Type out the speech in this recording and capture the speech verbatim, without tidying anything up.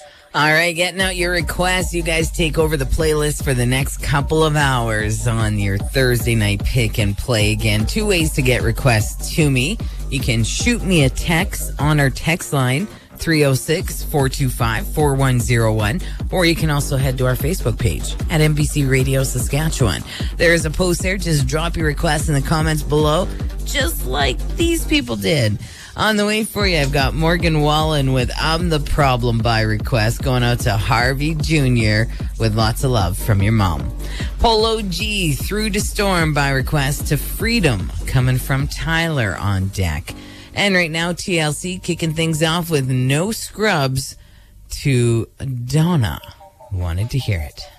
All right, getting out your requests. You guys take over the playlist for the next couple of hours on your Thursday night pick and play. Again, two ways to get requests to me. You can shoot me a text on our text line, three oh six, four two five, four one oh one, or you can also head to our Facebook page at N B C Radio Saskatchewan. There's a post there. Just drop your requests in the comments below, just like these people did. On the way for you, I've got Morgan Wallen with I'm the Problem by request, going out to Harvey Junior with lots of love from your mom. Polo G, Through the Storm by request to Freedom, coming from Tyler on deck. And right now, T L C kicking things off with No Scrubs to Donna. Wanted to hear it.